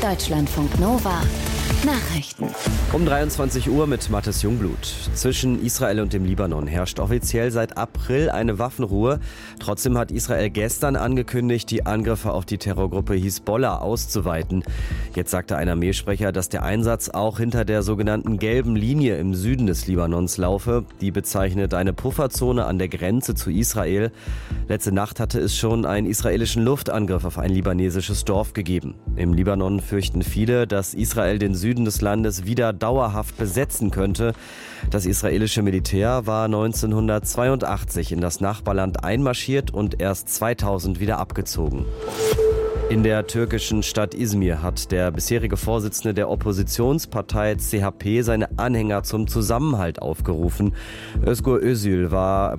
Deutschlandfunk Nova. Nachrichten. Um 23 Uhr mit Mathis Jungblut. Zwischen Israel und dem Libanon herrscht offiziell seit April eine Waffenruhe. Trotzdem hat Israel gestern angekündigt, die Angriffe auf die Terrorgruppe Hisbollah auszuweiten. Jetzt sagte ein Armeesprecher, dass der Einsatz auch hinter der sogenannten gelben Linie im Süden des Libanons laufe. Die bezeichnet eine Pufferzone an der Grenze zu Israel. Letzte Nacht hatte es schon einen israelischen Luftangriff auf ein libanesisches Dorf gegeben. Im Libanon fürchten viele, dass Israel den Süden des Landes wieder dauerhaft besetzen könnte. Das israelische Militär war 1982 in das Nachbarland einmarschiert und erst 2000 wieder abgezogen. In der türkischen Stadt Izmir hat der bisherige Vorsitzende der Oppositionspartei CHP seine Anhänger zum Zusammenhalt aufgerufen. Özgür Özil war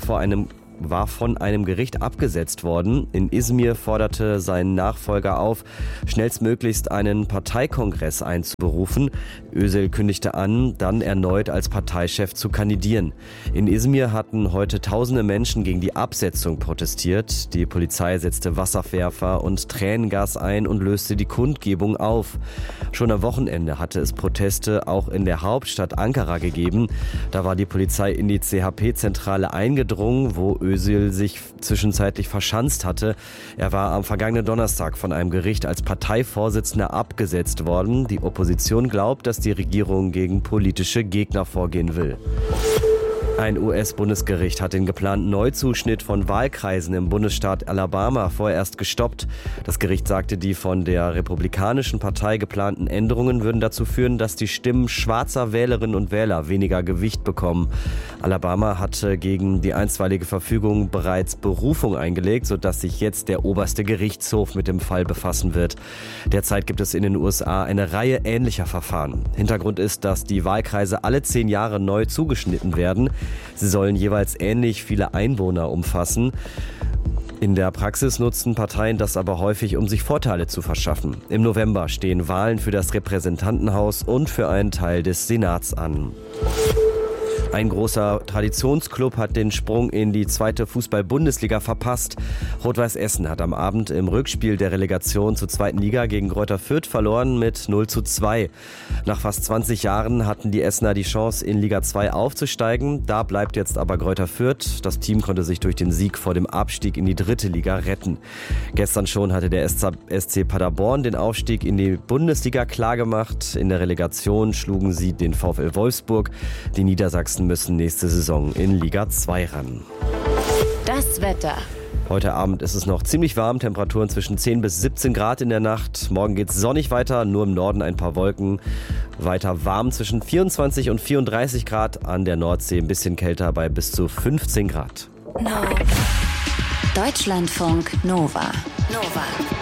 von einem Gericht abgesetzt worden. In Izmir forderte sein Nachfolger auf, schnellstmöglichst einen Parteikongress einzuberufen. Özil kündigte an, dann erneut als Parteichef zu kandidieren. In Izmir hatten heute tausende Menschen gegen die Absetzung protestiert. Die Polizei setzte Wasserwerfer und Tränengas ein und löste die Kundgebung auf. Schon am Wochenende hatte es Proteste auch in der Hauptstadt Ankara gegeben. Da war die Polizei in die CHP-Zentrale eingedrungen, wo Özil sich zwischenzeitlich verschanzt hatte. Er war am vergangenen Donnerstag von einem Gericht als Parteivorsitzender abgesetzt worden. Die Opposition glaubt, dass die Regierung gegen politische Gegner vorgehen will. Ein US-Bundesgericht hat den geplanten Neuzuschnitt von Wahlkreisen im Bundesstaat Alabama vorerst gestoppt. Das Gericht sagte, die von der Republikanischen Partei geplanten Änderungen würden dazu führen, dass die Stimmen schwarzer Wählerinnen und Wähler weniger Gewicht bekommen. Alabama hatte gegen die einstweilige Verfügung bereits Berufung eingelegt, sodass sich jetzt der oberste Gerichtshof mit dem Fall befassen wird. Derzeit gibt es in den USA eine Reihe ähnlicher Verfahren. Hintergrund ist, dass die Wahlkreise alle 10 Jahre neu zugeschnitten werden. Sie sollen jeweils ähnlich viele Einwohner umfassen. In der Praxis nutzen Parteien das aber häufig, um sich Vorteile zu verschaffen. Im November stehen Wahlen für das Repräsentantenhaus und für einen Teil des Senats an. Ein großer Traditionsclub hat den Sprung in die 2. Fußball-Bundesliga verpasst. Rot-Weiß Essen hat am Abend im Rückspiel der Relegation zur 2. Liga gegen Greuther Fürth verloren mit 0:2. Nach fast 20 Jahren hatten die Essener die Chance, in Liga 2 aufzusteigen. Da bleibt jetzt aber Greuther Fürth. Das Team konnte sich durch den Sieg vor dem Abstieg in die 3. Liga retten. Gestern schon hatte der SC Paderborn den Aufstieg in die Bundesliga klargemacht. In der Relegation schlugen sie den VfL Wolfsburg. Die Niedersachsen müssen nächste Saison in Liga 2 ran. Das Wetter. Heute Abend ist es noch ziemlich warm, Temperaturen zwischen 10 bis 17 Grad in der Nacht. Morgen geht es sonnig weiter, nur im Norden ein paar Wolken. Weiter warm zwischen 24 und 34 Grad, an der Nordsee ein bisschen kälter bei bis zu 15 Grad. Deutschlandfunk Nova.